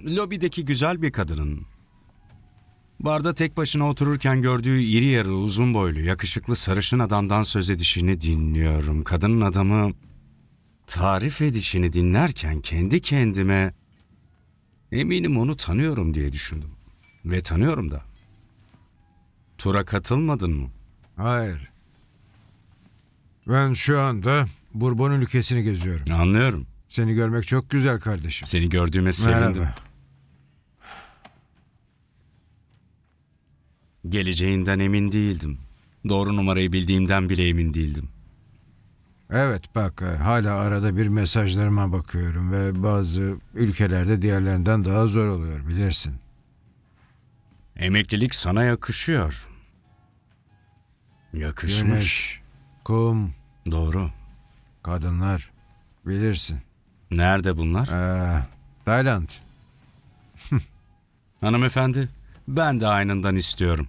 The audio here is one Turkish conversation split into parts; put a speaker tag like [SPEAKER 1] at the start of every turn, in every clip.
[SPEAKER 1] lobideki güzel bir kadının barda tek başına otururken gördüğü iri yarı uzun boylu yakışıklı sarışın adamdan söz edişini dinliyorum. Kadının adamı tarif edişini dinlerken kendi kendime eminim onu tanıyorum diye düşündüm. Ve tanıyorum da. Tura katılmadın mı?
[SPEAKER 2] Hayır. Ben şu anda Bourbon ülkesini geziyorum.
[SPEAKER 1] Anlıyorum.
[SPEAKER 2] Seni görmek çok güzel kardeşim.
[SPEAKER 1] Seni gördüğüme sevindim.
[SPEAKER 2] Merhaba.
[SPEAKER 1] Geleceğinden emin değildim. Doğru numarayı bildiğimden bile emin değildim.
[SPEAKER 2] Evet bak hala arada bir mesajlarıma bakıyorum ve bazı ülkelerde diğerlerinden daha zor oluyor bilirsin.
[SPEAKER 1] Emeklilik sana yakışıyor. Yakışmış.
[SPEAKER 2] Güneş, kum,
[SPEAKER 1] Doğru.
[SPEAKER 2] kadınlar bilirsin.
[SPEAKER 1] Nerede bunlar?
[SPEAKER 2] Tayland.
[SPEAKER 1] Hanımefendi, ben de aynından istiyorum.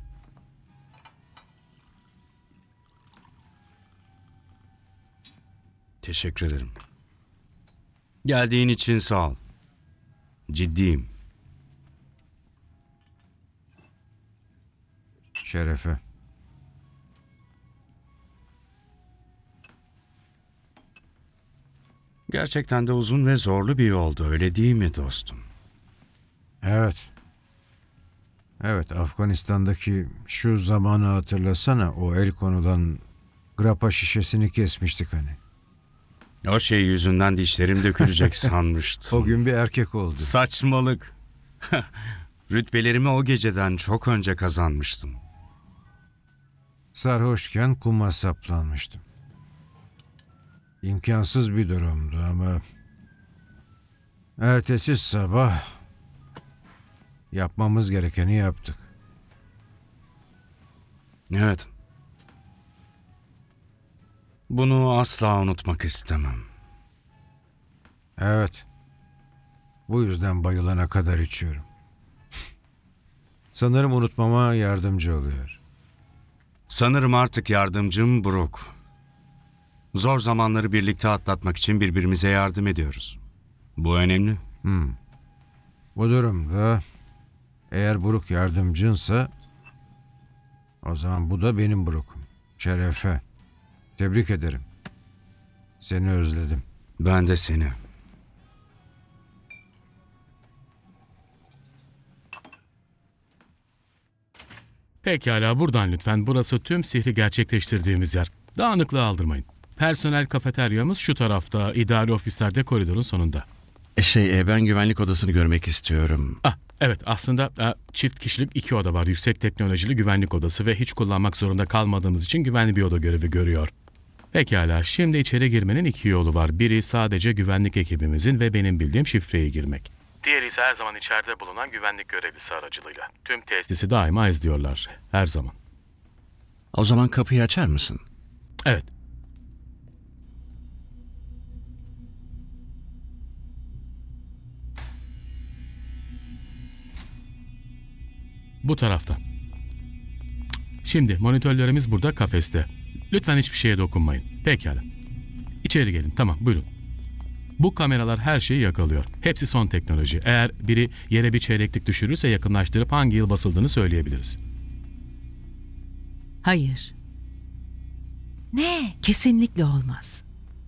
[SPEAKER 1] Teşekkür ederim. Geldiğin için sağ ol. Ciddiyim.
[SPEAKER 2] Şerefe.
[SPEAKER 1] Gerçekten de uzun ve zorlu bir yoldu, öyle değil mi dostum?
[SPEAKER 2] Evet. Evet, Afganistan'daki şu zamanı hatırlasana. O el konulan grapa şişesini kesmiştik hani.
[SPEAKER 1] O şey yüzünden dişlerim dökülecek sanmıştım.
[SPEAKER 2] O gün bir erkek oldu.
[SPEAKER 1] Saçmalık. Rütbelerimi o geceden çok önce kazanmıştım.
[SPEAKER 2] Sarhoşken kuma saplanmıştım. İmkansız bir durumdu ama ertesi sabah yapmamız gerekeni yaptık.
[SPEAKER 1] Evet. Bunu asla unutmak istemem.
[SPEAKER 2] Evet. Bu yüzden bayılana kadar içiyorum. Sanırım unutmama yardımcı oluyor.
[SPEAKER 1] Sanırım artık yardımcım Brooke. Zor zamanları birlikte atlatmak için birbirimize yardım ediyoruz. Bu önemli.
[SPEAKER 2] Bu durumda eğer Brooke yardımcınsa o zaman bu da benim Brooke'um. Şerefe. Tebrik ederim. Seni özledim.
[SPEAKER 1] Ben de seni.
[SPEAKER 3] Pekala buradan lütfen. Burası tüm sihri gerçekleştirdiğimiz yer. Dağınıklığı aldırmayın. Personel kafeteryamız şu tarafta. İdari ofisler de koridorun sonunda.
[SPEAKER 4] Ben güvenlik odasını görmek istiyorum.
[SPEAKER 3] Evet aslında çift kişilik 2 oda var. Yüksek teknolojili güvenlik odası ve hiç kullanmak zorunda kalmadığımız için güvenli bir oda görevi görüyor. Pekala şimdi içeri girmenin 2 yolu var. Biri sadece güvenlik ekibimizin ve benim bildiğim şifreyi girmek. Diğeri ise her zaman içeride bulunan güvenlik görevlisi aracılığıyla. Tüm tesisi daima izliyorlar. Her zaman.
[SPEAKER 4] O zaman kapıyı açar mısın?
[SPEAKER 3] Evet. Bu taraftan. Şimdi monitörlerimiz burada kafeste. Lütfen hiçbir şeye dokunmayın. Pekala. İçeri gelin. Tamam buyurun. Bu kameralar her şeyi yakalıyor. Hepsi son teknoloji. Eğer biri yere bir çeyreklik düşürürse yakınlaştırıp hangi yıl basıldığını söyleyebiliriz.
[SPEAKER 5] Hayır,
[SPEAKER 6] Ne?
[SPEAKER 5] kesinlikle olmaz.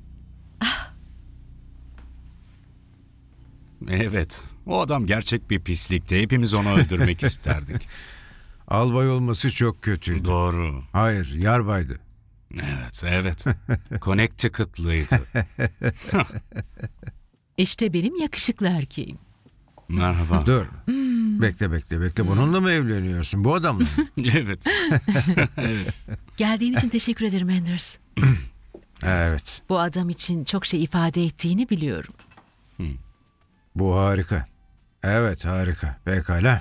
[SPEAKER 1] Evet. O adam gerçek bir pislikti. Hepimiz onu öldürmek isterdik.
[SPEAKER 2] Albay olması çok kötüydü.
[SPEAKER 1] Doğru.
[SPEAKER 2] Hayır, yarbaydı.
[SPEAKER 1] Evet. Connecticut'lıydı.
[SPEAKER 5] İşte benim yakışıklı erkeğim.
[SPEAKER 1] Merhaba.
[SPEAKER 2] Dur. Bekle. Bununla mı evleniyorsun? Bu adamla mı?
[SPEAKER 1] Evet.
[SPEAKER 5] Geldiğin için teşekkür ederim Anders.
[SPEAKER 2] Evet.
[SPEAKER 5] Bu adam için çok şey ifade ettiğini biliyorum.
[SPEAKER 2] Bu harika. Evet, harika. Pekala.